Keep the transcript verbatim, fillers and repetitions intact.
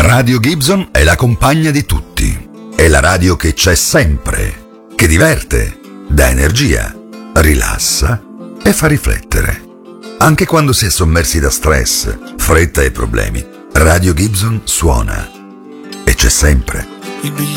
Radio Gibson è la compagna di tutti. È la radio che c'è sempre, che diverte, dà energia, rilassa e fa riflettere. Anche quando si è sommersi da stress, fretta e problemi, Radio Gibson suona e c'è sempre. Il biglietto